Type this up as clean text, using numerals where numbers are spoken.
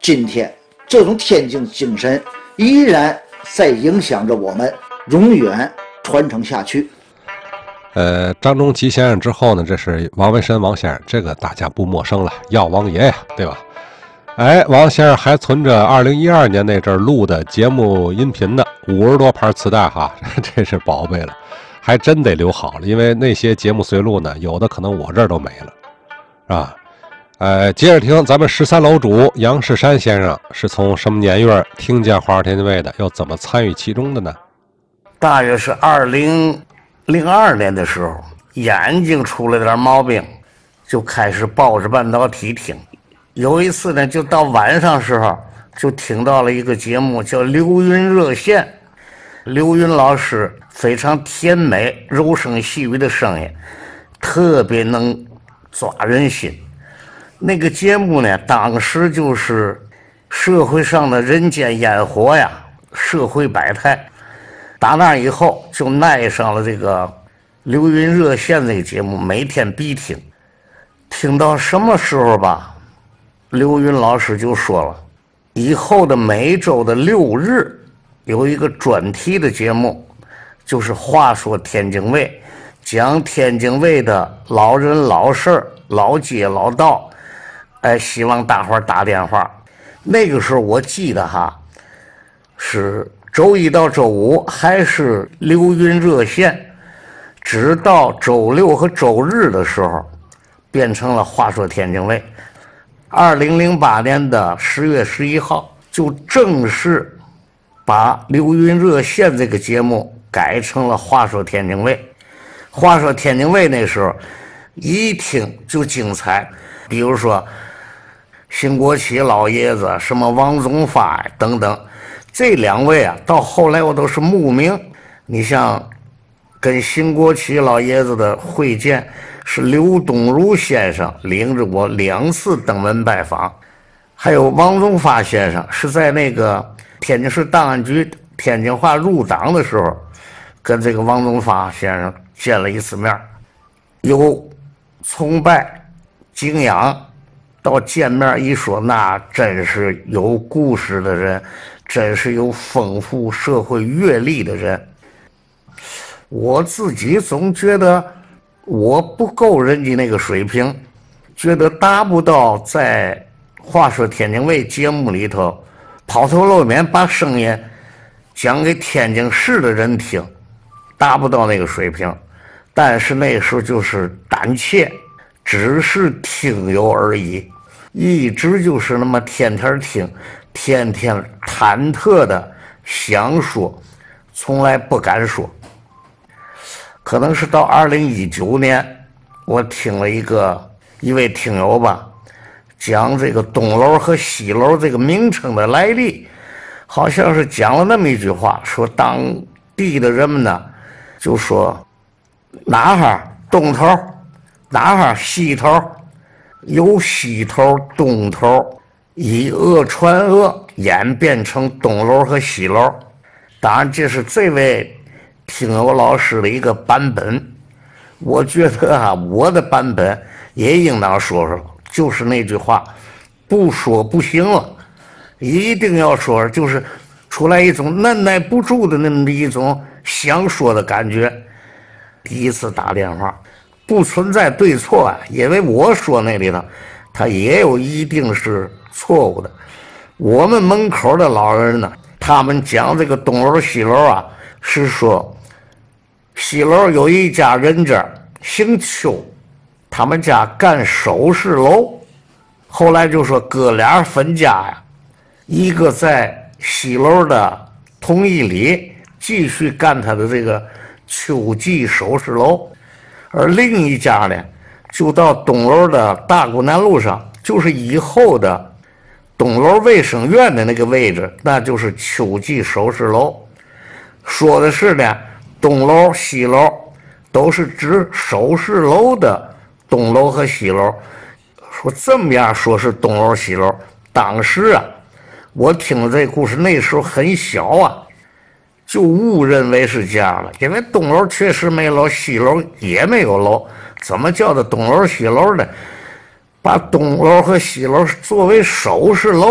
今天这种天津精神依然在影响着我们，永远传承下去。 张仲基先生之后呢，这是王文神王先生，这个大家不陌生了，药王爷呀，对吧？王先生还存着2012年那阵录的节目音频呢，50多盘磁带哈，这是宝贝了，还真得留好了，因为那些节目随录呢，有的可能我这儿都没了，啊。接着听咱们13楼主杨世山先生是从什么年月听见花儿天津卫的，又怎么参与其中的呢？ 大约是2002年的时候，眼睛出了点毛病，就开始抱着半导体听。有一次呢，就到晚上时候，就听到了一个节目叫《刘云热线》。刘云老师非常甜美、柔声细语的声音，特别能抓人心。那个节目呢，当时就是社会上的人间烟火呀，社会百态。打那以后就爱上了这个刘云热线这个节目，每天必听。听到什么时候吧，刘云老师就说了，以后的每周的6日有一个专题的节目，就是话说天津卫，讲天津卫的老人老事老街老道。希望大伙儿打电话。那个时候我记得哈，是周一到周五还是刘云热线，直到周六和周日的时候变成了话说天津卫。2008年的10月11号就正式把刘云热线这个节目改成了话说天津卫。话说天津卫那时候一听就精彩，比如说辛国琦老爷子，什么王宗发等等，这2位啊，到后来我都是慕名。你像跟辛国琦老爷子的会见，是刘东儒先生领着我2次登门拜访，还有王宗发先生是在那个天津市档案局天津话入党的时候，跟这个王宗发先生见了1次面，有崇拜敬仰。到见面一说，那真是有故事的人，真是有丰富社会阅历的人。我自己总觉得我不够人家那个水平，觉得达不到在话说天津卫节目里头抛头露面把声音讲给天津市的人听，达不到那个水平。但是那时候就是胆怯，只是听友而已，一直就是那么天天听，天天忐忑的想说，从来不敢说。可能是到2019年，我听了一位听友吧，讲这个东楼和西楼这个名称的来历，好像是讲了那么一句话，说当地的人们呢，就说哪哈东头，哪哈西头，由西头东头以讹传讹，演变成东楼和西楼。当然这是这位听友老师的一个版本，我觉得啊，我的版本也应当说说，就是那句话，不说不行了，一定要说，就是出来一种按耐不住的那么一种想说的感觉。第一次打电话不存在对错啊，因为我说那里头他也有一定是错误的。我们门口的老人呢，他们讲这个东楼西楼啊，是说西楼有一家人家姓邱，他们家干首饰楼，后来就说哥俩分家呀，一个在西楼的同一里继续干他的这个秋季首饰楼，而另一家呢就到东楼的大沽南路上，就是以后的东楼卫生院的那个位置，那就是秋季首饰楼。说的是呢，东楼西楼都是指首饰楼的东楼和西楼。说这么样说是东楼西楼，当时啊，我听了这故事，那时候很小啊，就误认为是这样了，因为东楼确实没楼，西楼也没有楼，怎么叫的东楼西楼呢？把东楼和西楼作为首饰楼